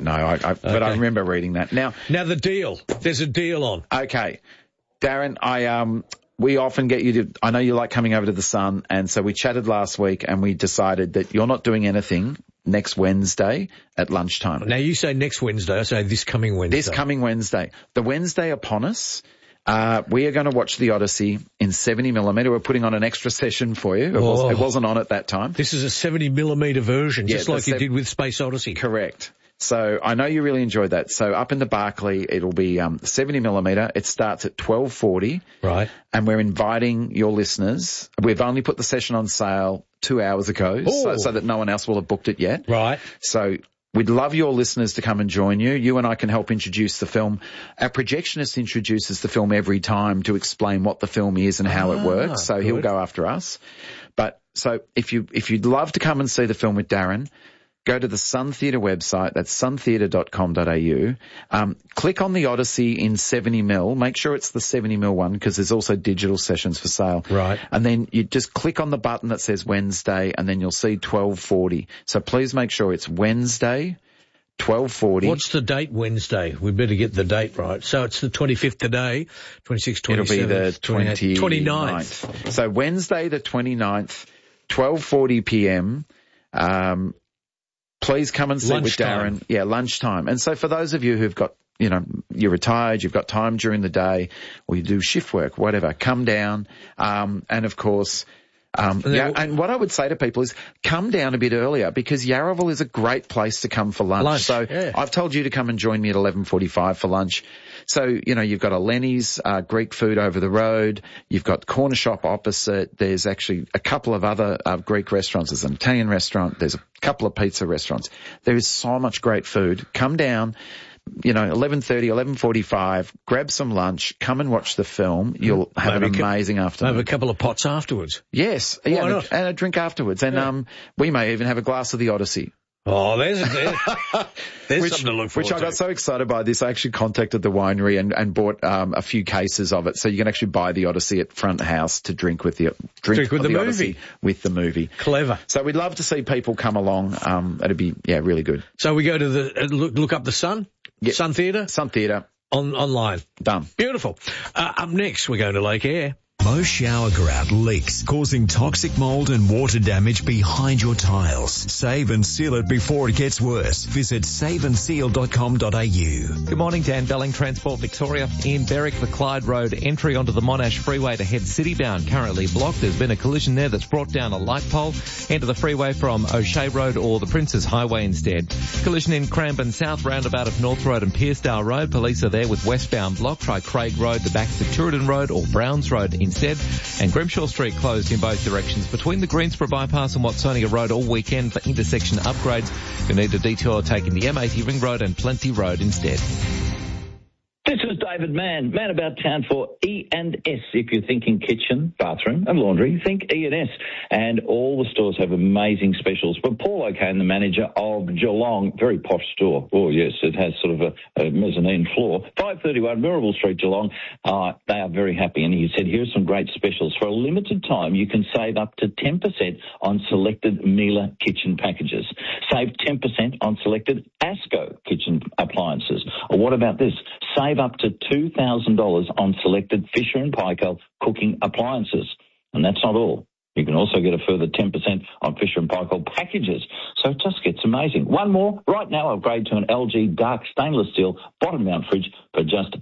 know, but I remember reading that. Now the deal. There's a deal on. Okay. Darren, we often get you to, I know you like coming over to the Sun, and so we chatted last week and we decided that you're not doing anything next Wednesday at lunchtime. Now you say next Wednesday, I say this coming Wednesday. This coming Wednesday. The Wednesday upon us, we are going to watch The Odyssey in 70mm. We're putting on an extra session for you. It wasn't on at that time. This is a 70mm version, just like you did with Space Odyssey. Correct. So I know you really enjoyed that. So up in the Barclay, it'll be 70mm. It starts at 12:40. Right. And we're inviting your listeners. We've only put the session on sale 2 hours ago, so that no one else will have booked it yet. Right. So we'd love your listeners to come and join you. You and I can help introduce the film. Our projectionist introduces the film every time to explain what the film is and how it works. So he'll go after us. But so if you'd love to come and see the film with Darren, go to the Sun Theatre website. That's suntheatre.com.au. Click on the Odyssey in 70mm. Make sure it's the 70mm one because there's also digital sessions for sale. Right. And then you just click on the button that says Wednesday and then you'll see 12:40. So please make sure it's Wednesday, 12:40. What's the date Wednesday? We better get the date right. So it's the 25th today, 26th, 27th. It'll be the 29th. So Wednesday the 29th, 12:40 p.m. Please come and sit with Darren. Yeah, lunchtime. And so for those of you who've got, you're retired, you've got time during the day, or you do shift work, whatever, come down. And of course, and what I would say to people is come down a bit earlier because Yarraville is a great place to come for lunch. So I've told you to come and join me at 11:45 for lunch. So, you've got a Lenny's, Greek food over the road. You've got Corner Shop opposite. There's actually a couple of other Greek restaurants. There's an Italian restaurant. There's a couple of pizza restaurants. There is so much great food. Come down, 11:30, 11:45, grab some lunch, come and watch the film. You'll have an amazing afternoon. Have a couple of pots afterwards. Yes. Yeah, and a drink afterwards. And we may even have a glass of the Odyssey. Oh, there's something to look forward to. Which I got so excited by this, I actually contacted the winery and bought a few cases of it. So you can actually buy the Odyssey at front house to drink with the movie. Odyssey with the movie. Clever. So we'd love to see people come along. It'd be really good. So we go to look up the Sun. Yeah. Sun Theatre. Sun Theatre. Online. Done. Beautiful. Up next, we're going to Lake Eyre. Most shower grout leaks, causing toxic mold and water damage behind your tiles. Save and seal it before it gets worse. Visit saveandseal.com.au. Good morning, Dan Belling, Transport Victoria. In Berwick, the Clyde Road entry onto the Monash Freeway to head citybound currently blocked. There's been a collision there that's brought down a light pole. Enter the freeway from O'Shea Road or the Princes Highway instead. Collision in Cranbourne South roundabout of North Road and Pearcedale Road. Police are there with westbound block. Try Craig Road, the back to Tooradin Road or Browns Road instead. And Grimshaw Street closed in both directions between the Greensboro Bypass and Watsonia Road all weekend for intersection upgrades. You'll need a detour taking the M80 Ring Road and Plenty Road instead. This is David Mann about town for E&S. If you're thinking kitchen, bathroom and laundry, think E&S. And all the stores have amazing specials. But Paul O'Kane, the manager of Geelong, very posh store. Oh, yes, it has sort of a mezzanine floor. 531 Mirabel Street, Geelong. They are very happy. And he said, here's some great specials. For a limited time, you can save up to 10% on selected Miele kitchen packages. Save 10% on selected ASCO kitchen appliances. Or what about this? Save up to $2,000 on selected Fisher & Paykel cooking appliances. And that's not all. You can also get a further 10% on Fisher & Paykel packages. So it just gets amazing. One more. Right now, upgrade to an LG dark stainless steel bottom mount fridge for just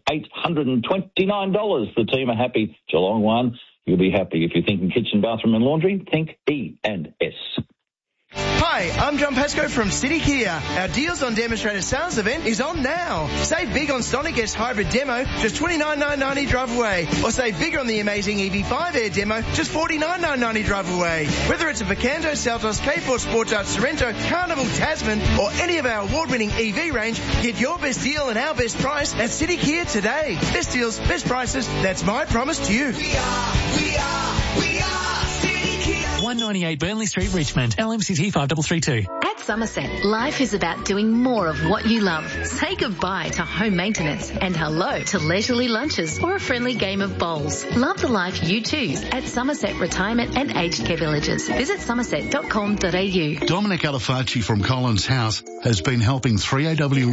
$829. The team are happy. Geelong won. You'll be happy. If you're thinking kitchen, bathroom and laundry, think E&S. Hi, I'm John Pascoe from City Kia. Our Deals on Demonstrator Sales event is on now. Save big on Sonic S Hybrid Demo, just $29,990 drive away. Or save bigger on the amazing EV5 Air Demo, just $49,990 drive away. Whether it's a Picanto, Seltos, K4 Sportage, Sorrento, Carnival, Tasman, or any of our award-winning EV range, get your best deal and our best price at City Kia today. Best deals, best prices, that's my promise to you. We are 198 Burnley Street, Richmond, LMCT 5332. At Somerset, life is about doing more of what you love. Say goodbye to home maintenance and hello to leisurely lunches or a friendly game of bowls. Love the life you choose at Somerset Retirement and Aged Care Villages. Visit somerset.com.au. Dominic Alifacci from Collins House has been helping 3AW